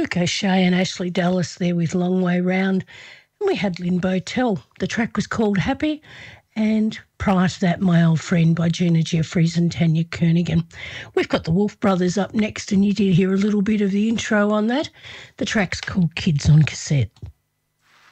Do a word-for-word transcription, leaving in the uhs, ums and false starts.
Luke O'Shea and Ashley Dallas there with Long Way Round. And we had Lynn Botel. The track was called Happy. And prior to that, My Old Friend by Gina Jeffries and Tanya Kernigan. We've got the Wolf Brothers up next, and you did hear a little bit of the intro on that. The track's called Kids on Cassette.